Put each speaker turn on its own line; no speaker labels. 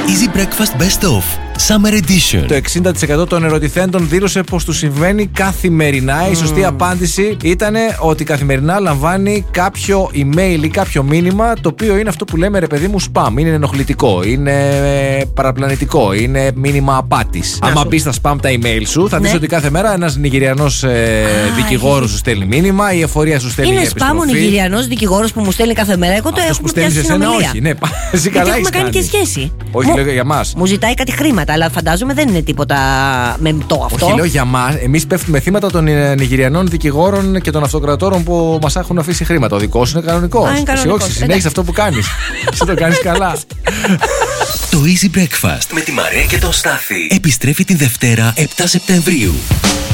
Easy Breakfast Best Of Summer Edition.
Το 60% των ερωτηθέντων δήλωσε πως του συμβαίνει καθημερινά. Η σωστή απάντηση ήταν ότι καθημερινά λαμβάνει κάποιο email ή κάποιο μήνυμα, το οποίο είναι αυτό που λέμε, ρε παιδί μου, spam. Είναι ενοχλητικό, είναι παραπλανητικό, είναι μήνυμα απάτης. Άμα μπει στα spam τα email σου, θα δεις ότι κάθε μέρα ένας Νιγηριανός δικηγόρος σου στέλνει μήνυμα, η εφορία σου στέλνει επιστροφή.
Είναι spam ο Νιγηριανός δικηγόρος που μου στέλνει κάθε μέρα. Εγώ το έχω πιάσει σε συνομιλία.
Όχι, ναι, εσύ καλά
έχουμε κάνει και σχέση.
Όχι, λέω για μας.
Μου ζητάει κάτι χρήματα, αλλά φαντάζομαι δεν είναι τίποτα μεμπτό αυτό.
Όχι, λέω για μας. Εμείς πέφτουμε θύματα των Νιγηριανών δικηγόρων και των αυτοκρατόρων που μας έχουν αφήσει χρήματα. Ο δικός σου είναι κανονικός. Όχι, συνέχισε αυτό που κάνεις. Εσύ το κάνεις καλά.
Το Easy Breakfast με τη Μαρία και τον Στάθη επιστρέφει τη Δευτέρα 7 Σεπτεμβρίου.